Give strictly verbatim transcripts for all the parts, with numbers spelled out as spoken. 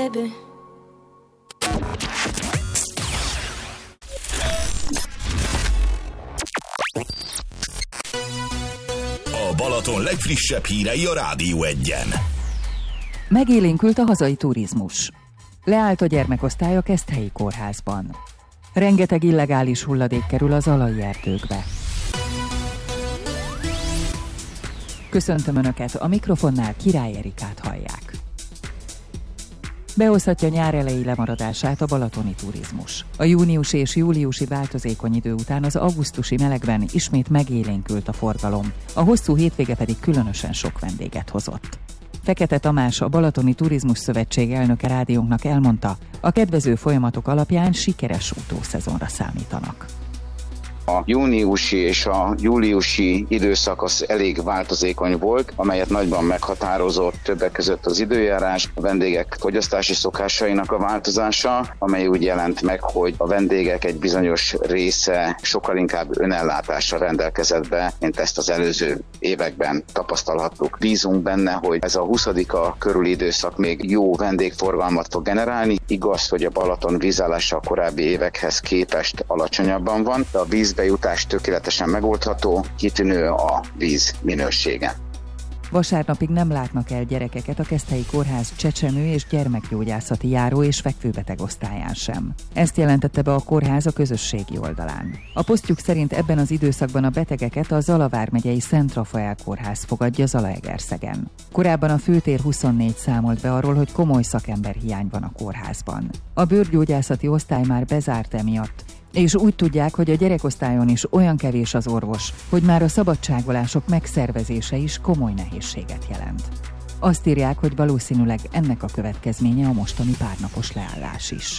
baby. A Balaton legfrissebb hírei a Rádió Egyen. Megélénkült a hazai turizmus. Leállt a gyermekosztály a Keszthelyi kórházban. Rengeteg illegális hulladék kerül az alai erdőkbe. Köszöntöm Önöket, a mikrofonnál Király Erikát hallják. Behozhatja nyár elejé lemaradását a balatoni turizmus. A júniusi és júliusi változékony idő után az augusztusi melegben ismét megélénkült a forgalom, a hosszú hétvége pedig különösen sok vendéget hozott. Fekete Tamás, a Balatoni Turizmus Szövetség elnöke rádiónknak elmondta, a kedvező folyamatok alapján sikeres utószezonra számítanak. A júniusi és a júliusi időszak az elég változékony volt, amelyet nagyban meghatározott többek között az időjárás, a vendégek fogyasztási szokásainak a változása, amely úgy jelent meg, hogy a vendégek egy bizonyos része sokkal inkább önellátással rendelkezett be, mint ezt az előző években tapasztalhattuk. Bízunk benne, hogy ez a huszadika körüli időszak még jó vendégforgalmat fog generálni. Igaz, hogy a Balaton vízállása a korábbi évekhez képest alacsonyabban van, de a víz bejutás tökéletesen megoldható, kitűnő a víz minősége. Vasárnapig nem látnak el gyerekeket a Keszthelyi Kórház csecsemő és gyermekgyógyászati járó és fekvőbeteg osztályán sem. Ezt jelentette be a kórház a közösségi oldalán. A posztjuk szerint ebben az időszakban a betegeket a Zala vármegyei Szent Rafael Kórház fogadja Zalaegerszegen. Korábban a Főtér huszonnégy számolt be arról, hogy komoly szakemberhiány van a kórházban. A bőrgyógyászati osztály már bezárt emiatt, és úgy tudják, hogy a gyerekosztályon is olyan kevés az orvos, hogy már a szabadságolások megszervezése is komoly nehézséget jelent. Azt írják, hogy valószínűleg ennek a következménye a mostani párnapos leállás is.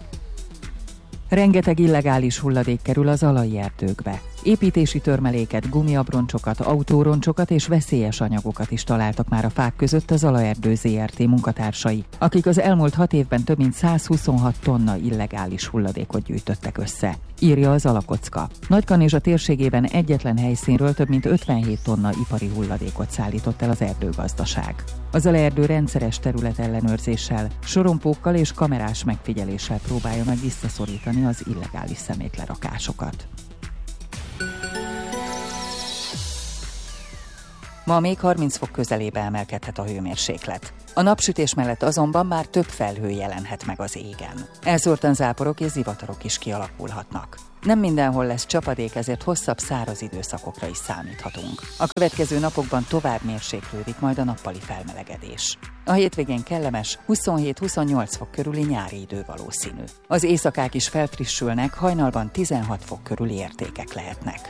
Rengeteg illegális hulladék kerül az alai erdőkbe. Építési törmeléket, gumiabroncsokat, autóroncsokat és veszélyes anyagokat is találtak már a fák között az Alaerdő zé er té munkatársai, akik az elmúlt hat évben több mint százhuszonhat tonna illegális hulladékot gyűjtöttek össze, írja az Alakocka. Nagykanizsa térségében egyetlen helyszínről több mint ötvenhét tonna ipari hulladékot szállított el az erdőgazdaság. Az Alaerdő rendszeres területellenőrzéssel, sorompókkal és kamerás megfigyeléssel próbálja meg visszaszorítani az illegális szemétlerakásokat. Ma még harminc fok közelébe emelkedhet a hőmérséklet. A napsütés mellett azonban már több felhő jelenhet meg az égen. Elszórtan záporok és zivatarok is kialakulhatnak. Nem mindenhol lesz csapadék, ezért hosszabb száraz időszakokra is számíthatunk. A következő napokban tovább mérséklődik majd a nappali felmelegedés. A hétvégén kellemes, huszonhét-huszonnyolc fok körüli nyári idő valószínű. Az éjszakák is felfrissülnek, hajnalban tizenhat fok körüli értékek lehetnek.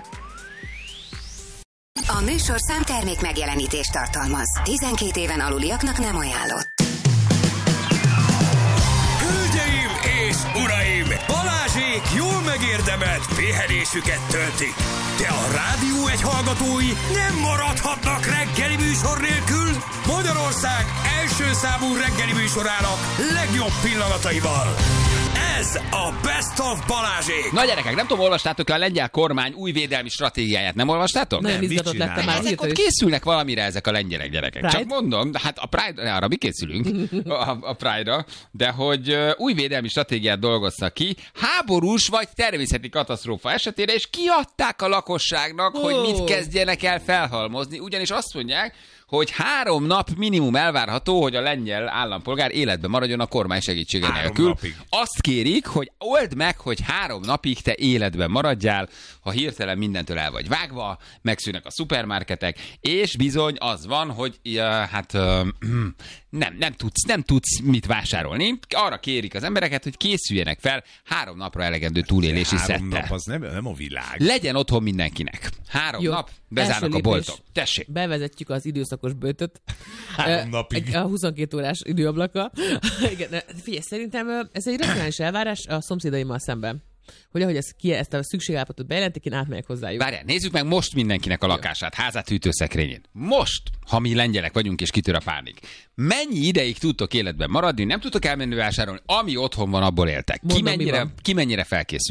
A műsorszám termék megjelenítést tartalmaz. tizenkét éven aluliaknak nem ajánlott. Hölgyeim és uraim! Balázsék jól megérdemelt pihenésüket töltik. De a Rádió egy hallgatói nem maradhatnak reggeli műsor nélkül. Magyarország első számú reggeli műsorának legjobb pillanataival. Ez a Best of Balázsék! Na gyerekek, nem tudom, olvastátok a lengyel kormány új védelmi stratégiáját, nem olvastátok? Nem, izgatott lettem már. Ezek ott készülnek valamire ezek a lengyelek gyerekek. Pride? Csak mondom, hát a Pride, arra mi készülünk, a, a Pride-ra, de hogy uh, új védelmi stratégiát dolgoztak ki, háborús vagy természeti katasztrófa esetére, és kiadták a lakosságnak, oh. hogy mit kezdjenek el felhalmozni, ugyanis azt mondják, hogy három nap minimum elvárható, hogy a lengyel állampolgár életben maradjon a kormány segítsége nélkül. Napig. Azt kérik, hogy old meg, hogy három napig te életben maradjál, ha hirtelen mindentől el vagy vágva, megszűnnek a szupermarketek, és bizony az van, hogy uh, hát uh, nem, nem, tudsz, nem tudsz mit vásárolni. Arra kérik az embereket, hogy készüljenek fel három napra elegendő túlélési szettel. Három nap az nem, nem a világ. Legyen otthon mindenkinek. Három Jó. nap, bezárnak a boltok. Tessék. Bevezetjük az időszakos böjtöt. Három napig. A huszonkét órás időablaka. Igen, figyelj, szerintem ez egy racionális elvárás a szomszédaimmal szemben. Hogy ahogy ezt, ki, ezt a szükségállapotot bejelentik, én átmegyek hozzájuk. Várjál, nézzük meg most mindenkinek a lakását, házát, hűtőszekrényén. Most, ha mi lengyelek vagyunk és kitör a pánik. Mennyi ideig tudtok életben maradni, nem tudtok elmenni vásárolni, ami otthon van, abból éltek. Ki Mondom, mennyire, ki mennyire felkészült?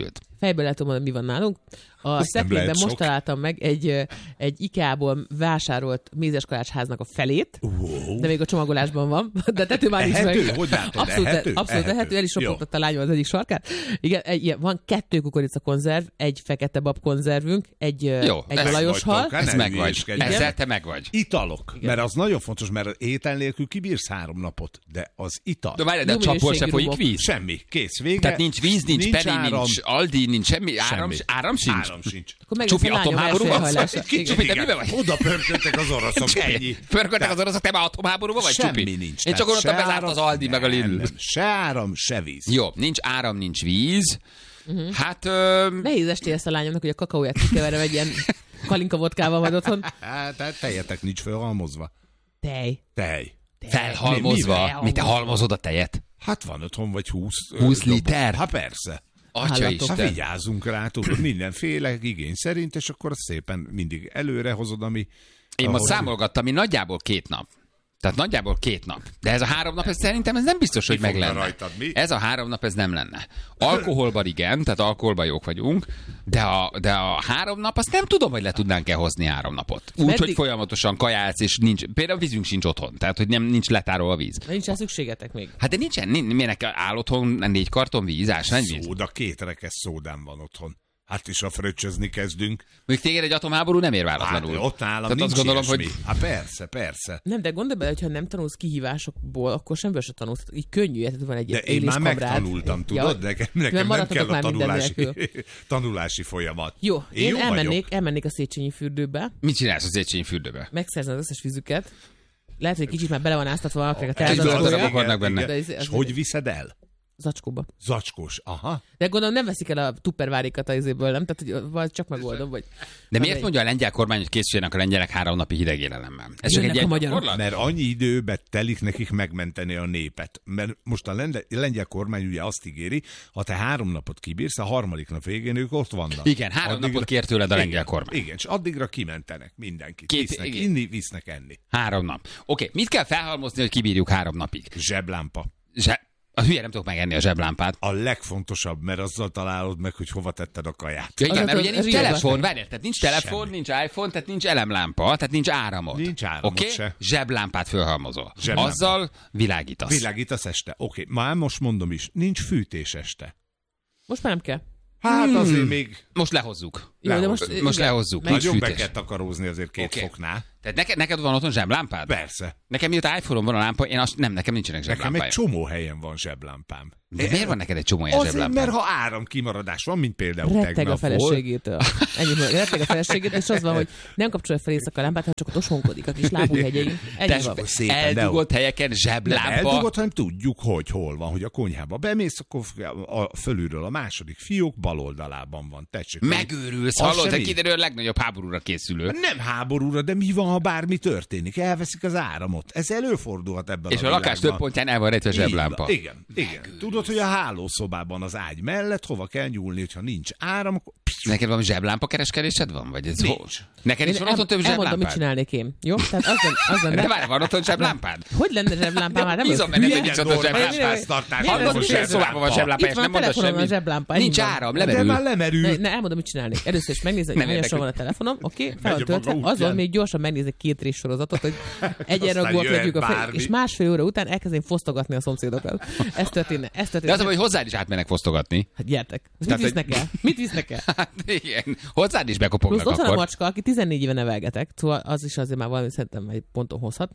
fejből lehet mondani, mi van nálunk. A szekrényben most találtam meg egy, egy IKEA-ból vásárolt mézeskalácsháznak a felét, wow. de még a csomagolásban van. De tető már nincs meg. Hogy látod? Abszolút ehető? Abszolút ehető. ehető. El is ropogtatta a lányom az egyik sarkát. Igen, egy, ilyen, van kettő kukoricakonzerv, egy fekete bab konzervünk, egy, Jó, egy olajos hal. Ez meg vagy. Ezzel te meg vagy. Italok. Igen. Mert az nagyon fontos, mert étel nélkül kibírsz három napot. De az ital. De várj, de a csapból se folyik víz. Semmi. Kész. Vége. Tehát nincs víz, nincs, nincs Penny, nincs Aldi, nincs semmi. Áram, semmi. áram sincs. Áram sincs. Csupi atomháborúban vagy? Csupi, te miben vagy? Oda pörköltek az oroszok, ennyi. Pörköltek az oroszok, te már atomháborúban vagy, Csupi? Semmi nincs. Én csak gondoltam, bezárt az Aldi meg a Lidl. Se áram, se víz. Jó, nincs áram, nincs víz. Uh-huh. Hát... Ö... Nehéz estél ezt a lányomnak, hogy a kakaóját kikeverem egy ilyen kalinka vodkával majd otthon. Hát tejetek nincs felhalmozva. Tej. Tej. Felhalmozva? Mi, te halmozod a tejet? Hát van otthon vagy húsz. húsz liter? Hát persze. Atya Isten. Hát vigyázzunk rá, tudod, mindenféle igény szerint, és akkor szépen mindig előre hozod, ami... Én most számolgattam, én nagyjából két nap. Tehát nagyjából két nap. De ez a három nap, ez szerintem ez nem biztos, hogy meg lenne. Rajtad, mi? Ez a három nap, ez nem lenne. Alkoholban igen, tehát alkoholban jók vagyunk, de a, de a három nap, azt nem tudom, hogy le tudnánk-e hozni három napot. Úgy, Meddig... hogy folyamatosan kajálsz, és nincs, például vízünk sincs otthon, tehát hogy nem nincs letárolva a víz. De nincs rá szükségetek még. Hát de nincsen, miért áll otthon négy karton víz, ásvány víz? Szóda, két rekesz szódám van otthon. Hát is a fröccsözni kezdünk. Még téged egy atomháború nem ér váratlanul. Hát, ott nálam Tehát nincs azt gondolom, ilyesmi. hogy... Hát persze, persze. Nem, de gondolj bele, hogyha nem tanulsz kihívásokból, akkor semből se tanulsz. Így könnyű, érted, van egy de én már kamrád. megtanultam, tudod? Ja, nekem, nekem nem kell a tanulási, tanulási folyamat. Jó, én, én jó elmennék, elmennék a Széchenyi fürdőbe. Mit csinálsz a Széchenyi fürdőbe? Megszerzem az összes vízüket. Lehet, hogy kicsit már bele van áztatva valakinek a darabok vannak benne. És hogy viszed el? Zacskóba. Zacskós, aha. De gondolom nem veszik el a tuppervárikat az izéből, nem? Tehát, hogy csak megoldom, vagy... De miért mondja a lengyel kormány, hogy készüljenek a lengyelek három napi hideg élelemmel? Ez csak egy magyar. Mert annyi időbe telik nekik megmenteni a népet. Mert most a lengyel kormány ugye azt ígéri, ha te három napot kibírsz, a harmadik nap végén ők ott vannak. Igen, három addigra... napot kért tőled a lengyel igen, kormány. Igen, és addigra kimentenek mindenkit. Két, visznek igen. inni, visznek enni. Három nap. Oké, mit kell felhalmozni, hogy kibírjuk három napig? Zseblámpa. Zse... A hülye nem tudok megenni a zseblámpát. A legfontosabb, mert azzal találod meg, hogy hova tetted a kaját. Ja, igen, az mert az ugye nincs az telefon, várjál, tehát nincs telefon, Semmi. nincs iPhone, tehát nincs elemlámpa, tehát nincs áramod. Nincs áramod okay? se. Zseblámpát fölhalmozol. Zseblámpa. Azzal világítasz. Világítasz este. Oké, okay. Már most mondom is, nincs fűtés este. Most már nem kell. Hát hmm. azért még... Most lehozzuk. Jó, de most, most, most igen, lehozzuk. Nagyon be kell takarózni azért két okay. foknál. Tehát neked, neked van otthon zseblámpád? Persze. Nekem mióta iPhone-on van a lámpa, én azt, nem, nekem nincsenek Nekem zseblámpája. egy csomó helyen van zseblámpám. De miért van neked egy csomó ilyen Azért, zseblámpád? mert ha áramkimaradás van, mint például Retteg tegnap a feleségétől. Ennyi, retteg a feleségétől, és az van, hogy nem kapcsolja fel éjszaka a lámpát, hanem csak ott osonkodik a kis lábújhegyein. Ennyi van. Eldugott helyeken zseblámpa. Nem eldugott, hanem tudjuk, hogy hol van, hogy a konyhába bemész, akkor a fölülről a második fiók bal oldalában van. Tessék, megőrülsz, hallod? Te kiderül a legnagyobb háborúra készülő. Nem háborúra, de mi van, ha bármi történik? Elveszik az áramot. Ez előfordulhat ebben és a És a lakás több pontján el van rejtve zseblámpa. Igen, igen. Tudod, hogy a hálószobában az ágy mellett hova kell nyúlni, hogyha nincs áram, akkor... Neked valami zseblámpa kereskedésed van? Vagy ez nincs. Neked is van otthon több zseblámpád? Elmondom, mit csinálnék én. Jó? Tehát az lenne, az lenne. De várj, van otthon zseblámpád? Hogy lenne zseblámpám? Hát nem bízom benne, hogy nincs otthon zseblámpáztartás. Hallod, milyen szobában van zseblámpá, és nem mondasz semmit. Nincs áram, lemerül. De már lemerül. Ne, elmondom, mit csinálnék. Először is megnézem, hogy hányasra van a telefonom, oké, fel van töltve, azon még gyorsan megnézek két rész sorozatot, hogy egyenragúak legyünk a fel, és másfél óra után elkezdém fosztogatni a szomszédokat. Ez történne, ez történne. De az, hogy hozzád is átmennek fosztogatni. Hát gyertek. Mit visznek el? Mit visznek el? Hát igen, hozzád is bekopognak plusz akkor. Ott van a macska, aki tizennégy éve nevelgetek, szóval az is azért már valami szerintem egy ponton hozhat.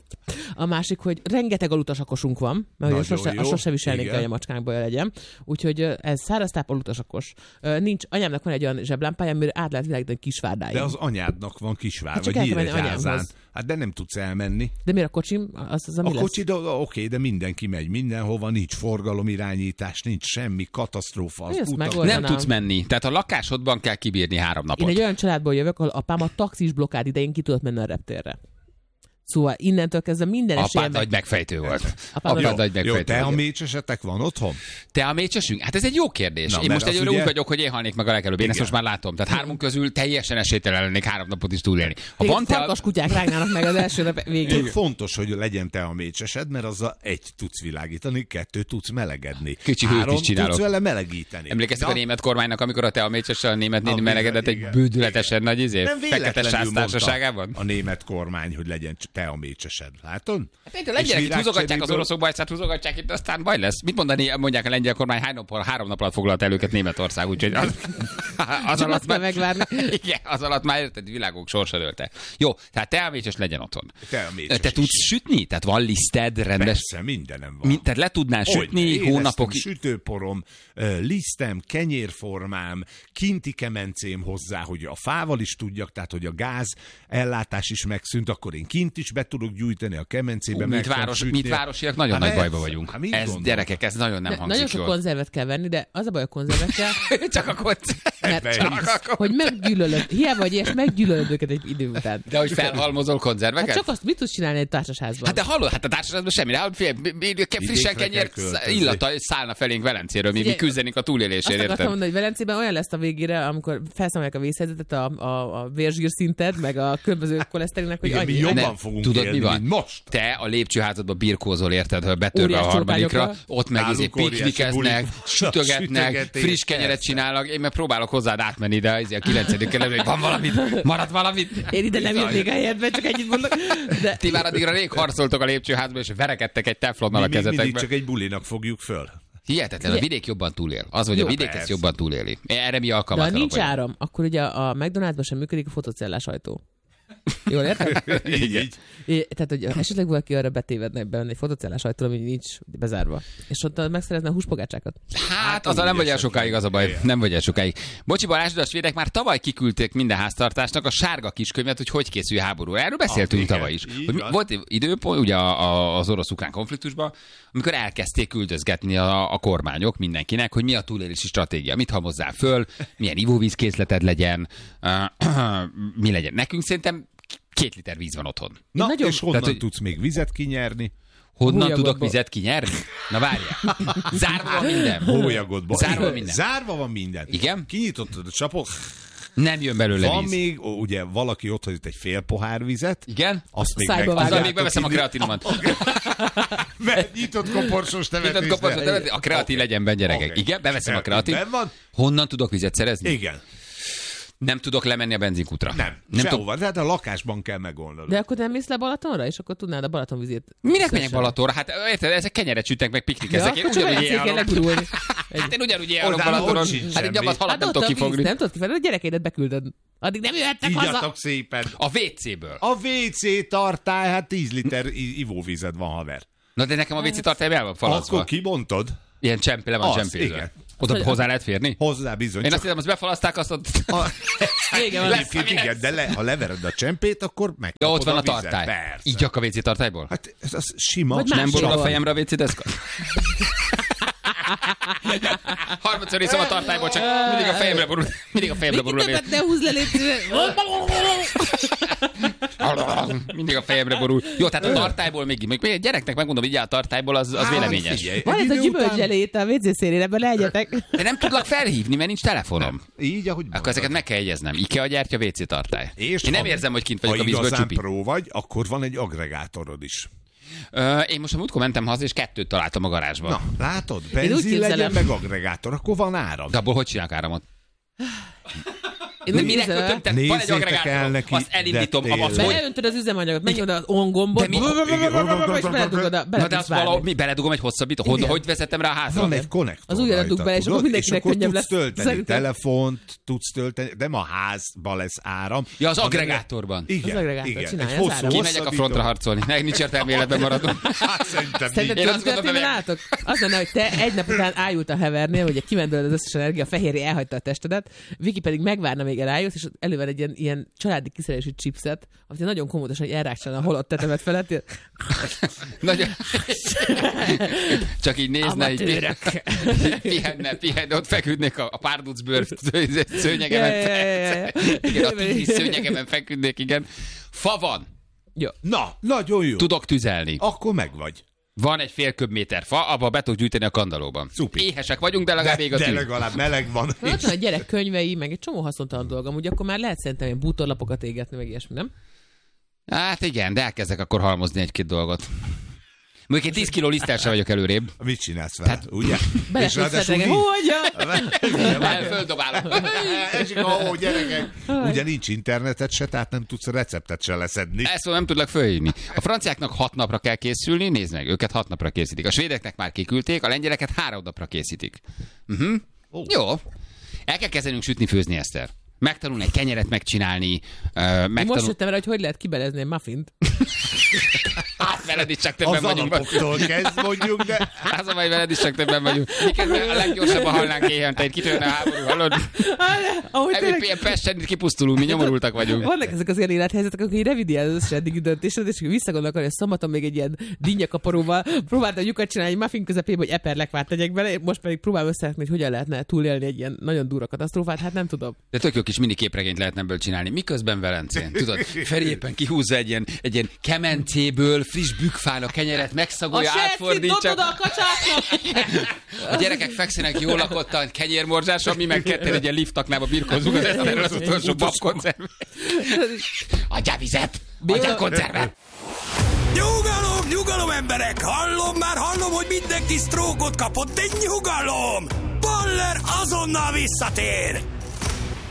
A másik, hogy rengeteg alutasakosunk van, mert hogy a sose, a sose viselnék, hogy a macskánkból legyen. Úgyhogy ez száraztáp alutasakos. Nincs, anyámnak van egy olyan zseblámpája, amire át lehet világítani Kisvárdáig. De az anyádnak van Kisvár, hát vagy Nyíregyházán. Hát de nem tudsz elmenni. De miért a kocsim? Az, az, ami a kocsi, oké, okay, de mindenki megy mindenhova, nincs forgalomirányítás, nincs semmi katasztrófa. Az nem tudsz menni. Tehát a lakásodban kell kibírni három napot. Én egy olyan családból jövök, ahol apám a taxis blokkád idején ki tudott menni a reptérre. Szóval innentől kezdve minden esélye... Apád nagy megfejtő volt. Apád Apád nagy megfejtő. Jó, te a mécsesetek van otthon? Te a mécsesünk? Hát ez egy jó kérdés. Na, Én most egyőre ugye... úgy vagyok, hogy én halnék meg a legelőbb. Én ezt most már látom. Tehát hármunk közül teljesen esélytelen lennék három napot is túlélni. Ha van te farkas kutyák rágnának meg az első nap végén. Fontos, hogy legyen te a mécsesed, mert azzal egy tudsz világítani, kettő tudsz melegedni. Kicsi hőt is csinálok. Tudsz vele melegíteni. Emlékeztek a német kormánynak, amikor a te a mécsessel a német néni melegedett egy bődületesen nagy izé? Fekete sász társaságában? A német kormány, hogy legyen te a mécsesed. Látod? Hát a lengyelek itt húzogatják az oroszok bajszát, húzogatják itt, aztán baj lesz. Mit mondani, mondják a lengyel kormány, hány nap, három nap alatt foglalt el őket Németország, úgyhogy az, az alatt már megvárni. Igen, az alatt már érted, világok sorsa dőlte. Jó, tehát te a mécses legyen otthon. Te a mécses Te tudsz sütni? Tehát van liszted, rendes? Persze, mindenem van. Mi, tehát le tudnál sütni hónapokig? Sütőporom, lisztem, kenyérformám, kinti kemencém hozzá, hogy a fával is tudjak, tehát hogy a gáz ellátás is megszűnt, akkor én kint is be tudok gyújtani a kemencébe. Mit város, mit városiak nagyon hát nagy bajba vagyunk. Hát ez gondol? Gyerekek, ez nagyon nem de hangzik nagyon sok jól. konzervet kell venni, de az a baj a konzervekkel, Csak a konzervet. mert Csak a konzervet. hogy meggyűlölöd, hiába vagy ilyes, meggyűlölöd őket egy idő után. De hogy felhalmozol konzerveket? Hát csak azt mit tudsz csinálni egy társasházban? Hát de hallod, hát a társaságban semmi, de hát fél, frissen kenyér illata szállna felénk Velencéről, mi, mi küzdenénk a túlélésért, azt érted? akartam mondani, hogy Velencében olyan lesz a végére, amikor felszámolják a vészhelyzetet, a, a, a vérzsír szinted, meg a különböző koleszterinnek, hogy igen, annyi. mi jobban Nem, fogunk tudod, élni, mi van? mint most. Te a lépcsőházadban birkózol, érted, hogy betörve Óriás a harmadikra, csorkányokkal. ott meg izé Nálunk óriási piknikeznek, bulik. sütögetnek, Sütögetés, friss kenyeret persze. csinálnak, én meg próbálok hozzád átmenni, de izé a kilencedik kerületben, hogy van valamit, marad valamit. Én ide nem jönnék a helyedbe, csak ennyit mondok. De... Ti már addigra rég harcoltok a lépcsőházban, és verekedtek egy teflonnal a Mi még mindig kezetekbe. csak egy bulinak fogjuk föl. Hihetetlen, a vidék jobban túlél. Az, hogy Jó, a vidék persze. ezt jobban túléli. Erre mi De ha alkalmatlanok nincs vagyunk. áram, akkor ugye a McDonald'sban sem működik a fotocellás ajtó. Jól érted? Így, így. É, tehát, hogy esetleg valaki arra betévedne benne egy fotocellás ajtó, ami nincs bezárva. És ott megszerezne a húspogácsákat. Hát, azzal nem vagy el sokáig, az a baj. Nem vagy el sokáig. Bocsi Balázs, de a svédek már tavaly kiküldték minden háztartásnak a sárga kiskönyvet, hogy hogy készül háború. Erről beszéltünk Ah, igen, tavaly is. így Hogy van. volt időpont, ugye a, a, az orosz-ukrán konfliktusban, amikor elkezdték küldözgetni a, a kormányok mindenkinek, hogy mi a túlélési stratégia, mit hamozzál föl, milyen ivóvízkészleted legyen, mi legyen. Nekünk szerintem két liter víz van otthon. Na, nagyon- és honnan Tehát, hogy- tudsz még vizet kinyerni? Honnan Hólyagodból. tudok vizet kinyerni? Na várjál. Zárva van minden. Hólyagodban. Zárva van minden. Zárva van minden. Igen? Kinyitottad a csapot. Nem jön belőle Van víz. még, ó, ugye valaki ott hagyott egy fél pohár vizet. Igen? Azt még Szájba meg vágja. Azzal tudjátok még beveszem a inni. kreatinomat. Mert nyitott koporsos Nyitott tevetés. koporsot, de a kreatin legyen benne, gyerekek. Oké. Igen, beveszem a kreatin. Ben van? Honnan tudok vizet szerezni? Igen. Nem tudok lemenni a benzinkútra. Nem. Nem tudok. Sehova. Tehát a lakásban kell megoldani. De akkor nem mész le Balatonra, és akkor tudnád a Balatonvizét. Minek menjek összesen. Balatonra? Hát érted, ezek kenyeret sütnek, meg Ja, piknikeznek. Én akkor csak ugyanúgy Velencén kell élok. legurulni. Hát én ugyanúgy élok Oda, Balatonon. ott sincs Hát egy semmi. nyamat halat Hát nem ott tudok a víz, kifogni. nem tudod kifogni, a gyerekeidet beküldöd. Addig nem jöhettek haza. Ígyatok szépen. A vé céből. A vé cé tartály, hát tíz liter i- ivóvízed van, haver. Na de nekem a vé cé tartály el van falazva. Akkor kibontod? Ilyen csempé, le van Az, csempézve. igen. Oda hozzá lehet férni? Hozzá bizony. Én Csak azt hiszem, azt befalaszták, azt ott... a... Vége van. Lesz, Egyébként ami igen, lesz. de le, ha levered a csempét, akkor meg. Ja, ott van a vizet. tartály. Persze. Így a vé cé tartályból? Hát ez az sima. Vagy Nem másik borul a van. fejemre a vé cé deszka? Harmadszor iszom a tartályból, csak mindig a fejemre borul. Mindig a fejemre borul a vé cé. Többet ne húzz le, légy szíves. Mindig a fejemre borul. Jó, tehát a tartályból még, még egy gyereknek megmondom, így a tartályból, az, az véleményes. Figyelj, Van egy ez a idő után- gyümölcselét a vé cé szélére, ebben legyetek. De nem tudlak felhívni, mert nincs telefonom. Így, ahogy Akkor ezeket meg kell jegyeznem. IKEA gyártya, vé cé tartály. És Én nem ha- érzem, hogy kint Ha vagyok a vízből igazán csupi. pró vagy, akkor van egy agregátorod is. Ö, én most a múltkor mentem haza, és kettőt találtam a garázsban. Na, látod? úgy Benzin képzelem. legyen, meg agregátor, akkor van áram. De abból hogy csinálják áramot? Én De úgy mire képzelem, kötöm? Tehát van egy Nézzétek el agregátorom, neki, azt elindítom, de azt tényleg. hogy... Beleöntöd az üzemanyagot, menj oda az on gombot, De mi- és beledugod a, Na bele de tudsz azt valahogy várni. mi beledugom egy hosszabbító. Hogy, Igen. hogy vezetem rá a házra? Van egy konnektor Az ujjadat rajta, dug bele, és tudod? akkor mindenkinek és akkor könnyebb tudsz lesz. tölteni Szerintem. telefont, tudsz tölteni, nem a házba lesz áram. Ja, az hanem- agregátorban. Igen, Az agregátor igen. csinálja Egy az hosszú, áram. Kimegyek a hosszabbító- frontra harcolni. Meg nincs értelme életben maradom. Hát szerintem Szerinted így. Én tudod, azt gondolom, történni nem- nálatok? Az lenne, hogy te egy nap után ájult a hevernél, ugye kiment belőled az összes energia, a fehérje elhagyta a testedet, Viki pedig megvárna, még elájulsz, és elővel egy ilyen, ilyen családi kiszerelési chipset, amit nagyon komótosan hogy elrákcsalna a halott tetemet felett. Nagyon... Csak így nézne, így Amatőrök. pihenne, pihenne, ott feküdnék a, a párducbőr szőnyegemen. Ja, ja, ja, ja. Igen, a tigris szőnyegemen feküdnék, igen. Fa van. Jó. Na, nagyon jó. Tudok tüzelni. Akkor megvagy. Van egy fél köbméter fa, abba be tudok gyűjteni a kandallóban. Szupi. Éhesek vagyunk, de legalább még a De tűz. legalább meleg van. Na, ott van a gyerek könyvei, meg egy csomó haszontalan dolgom, ugye akkor már lehet szerintem ilyen bútorlapokat égetni, meg ilyesmi, nem? Hát igen, de elkezdek akkor halmozni egy-két dolgot. Mondjuk én tíz kiló liszttel sem vagyok előrébb. Mit csinálsz vele, hát, ugye? Belesülszetegek, hogyan? Földobálom. Esik a hó, gyerekek. Ugye nincs internetet se, tehát nem tudsz a receptet se leszedni. Ezt nem tudlak fölhívni. A franciáknak hat napra kell készülni, nézd meg, őket hat napra készítik. A svédeknek már kiküldték, a lengyeleket három napra készítik. Uh-huh. Oh. Jó. El kell kezdenünk sütni, főzni, Eszter. Megtanulni egy kenyeret megcsinálni. Uh, megtanul... Most jöttem rá, hogy hogy lehet kibelezni egy muffint. Hát veled is csak többen vagyunk. Az alapoktól kezd mondjuk, de... Az a baj, veled is csak többen vagyunk. Miközben a leggyorsabban halnánk éjjel, itt kitörne a háború, hallod? Ebből ilyen Pesten kipusztulunk, mi nyomorultak vagyunk. Vannak ezek az ilyen élethelyzetek, akkor így revidiálod az összes eddigi döntésed, és visszagondolok arra, hogy szombaton még egy ilyen dinnyakaparóval próbáltam lyukat csinálni egy muffin közepébe, hogy eperlekvárt tegyek bele, most pedig próbálom összerakni, hogy hogyan lehetne túlélni egy ilyen nagyon durva katasztrófát, hát nem tudom. De tök jó kis mini képregényt lehetne ebből csinálni. Miközben Velencén, tudod, Feri éppen kihúzza egy ilyen, egy ilyen kemencéből friss bükfán a kenyeret, megszagolja, átfordítsa. A kacsáknak! A gyerekek fekszenek jól lakottan kenyérmorzsáson, mi meg ketten egy ilyen liftaknába birkózunk az Eszterrel az utolsó babkoncervet. Adjál vizet! Adjál koncervet! Nyugalom, nyugalom, emberek! Hallom, már hallom, hogy mindenki sztrókot kapott, de nyugalom! Baller azonnal visszatér!